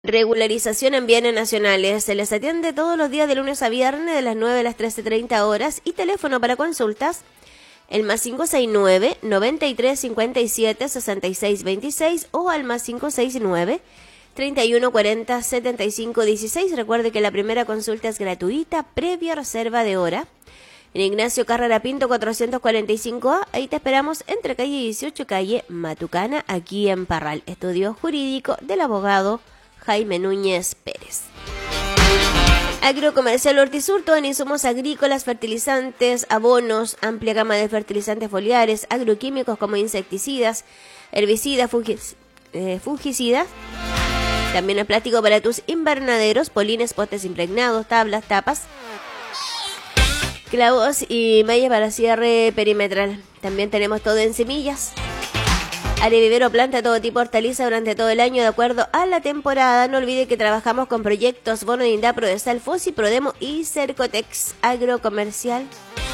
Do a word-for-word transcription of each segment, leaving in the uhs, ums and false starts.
Regularización en bienes nacionales. Se les atiende todos los días de lunes a viernes de las nueve a las trece treinta horas y teléfono para consultas el más cinco seis nueve, noventa y tres cincuenta y siete, sesenta y seis veintiséis o al más cinco seis nueve, treinta y uno cuarenta, setenta y cinco dieciséis. Recuerde que la primera consulta es gratuita, previa reserva de hora. En Ignacio Carrera Pinto cuatrocientos cuarenta y cinco A, ahí te esperamos entre calle dieciocho, calle Matucana, aquí en Parral. Estudio jurídico del abogado Jaime Núñez Pérez. Agrocomercial Hortisur, todo en insumos agrícolas, fertilizantes, abonos, amplia gama de fertilizantes foliares, agroquímicos como insecticidas, herbicidas, fungis, eh, fungicidas. También el plástico para tus invernaderos, polines, potes impregnados, tablas, tapas, clavos y mallas para cierre perimetral. También tenemos todo en semillas. Área vivero, planta todo tipo de hortaliza durante todo el año de acuerdo a la temporada. No olvide que trabajamos con proyectos Bono de Indapro, de Salfosi, Prodemo y Cercotex. Agrocomercial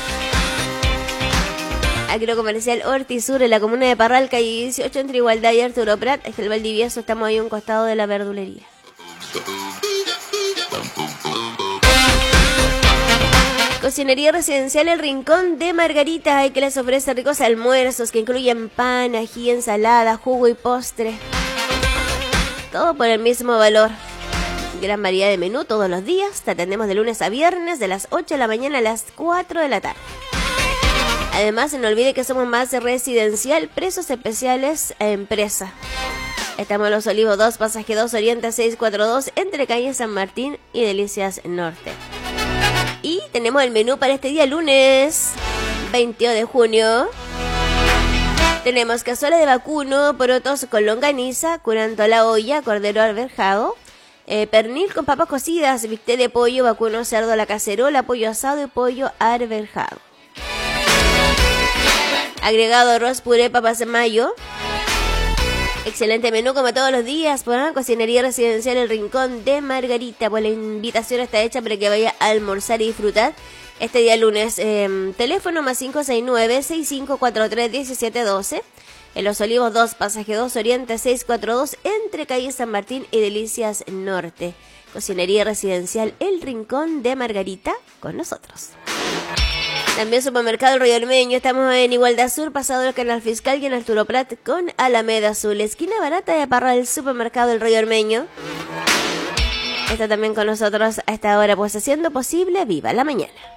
Agrocomercial Hortisur en la comuna de Parral, calle dieciocho, entre Igualdad y Arturo Prat. Es que el Valdivieso, estamos ahí a un costado de la verdulería. Cocinería Residencial El Rincón de Margarita, hay que les ofrece ricos almuerzos que incluyen pan, ají, ensalada, jugo y postre. Todo por el mismo valor. Gran variedad de menú todos los días. Te atendemos de lunes a viernes de las ocho de la mañana a las cuatro de la tarde. Además, no olvide que somos más residencial, precios especiales a empresa. Estamos en Los Olivos dos, Pasaje dos, Oriente seiscientos cuarenta y dos, entre calle San Martín y Delicias Norte. Y tenemos el menú para este día lunes veintidós de junio. Tenemos cazuela de vacuno, porotos con longaniza, curanto a la olla, cordero alberjado, eh, pernil con papas cocidas, bistec de pollo, vacuno, cerdo a la cacerola, pollo asado y pollo alberjado. Agregado arroz, puré, papas en mayo. Excelente menú como todos los días por la Cocinería Residencial El Rincón de Margarita. Pues la invitación está hecha para que vaya a almorzar y disfrutar este día lunes. Eh, teléfono más cinco seis nueve, seis cinco cuatro tres, uno siete uno dos. En Los Olivos dos, Pasaje dos, Oriente seiscientos cuarenta y dos, entre calle San Martín y Delicias Norte. Cocinería Residencial El Rincón de Margarita con nosotros. También Supermercado El Río Ormeño. Estamos en Igualdad Sur, pasado el Canal Fiscal y en Arturo Prat con Alameda Azul. Esquina barata de Parral, el Supermercado El Río Ormeño. Está también con nosotros a esta hora, pues haciendo posible Viva la Mañana.